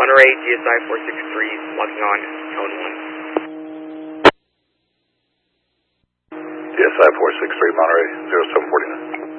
Monterey, GSI 463, locking on tone 1. GSI 463, Monterey, 0749.